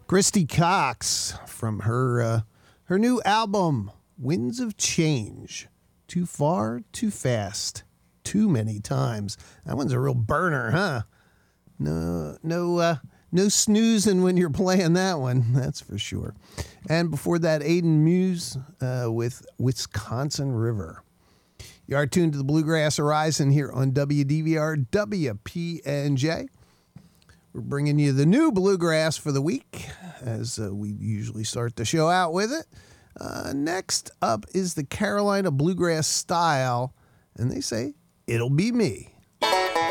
Christy Cox from her new album, Winds of Change. Too far, too fast, too many times. That one's a real burner, huh? No snoozing when you're playing that one, that's for sure. And before that, Aiden Muse with Wisconsin River. You are tuned to the Bluegrass Horizon here on WDVR WPNJ. We're bringing you the new bluegrass for the week, as we usually start the show out with it. Next up is the Carolina Bluegrass Style, and they say, "It'll Be Me."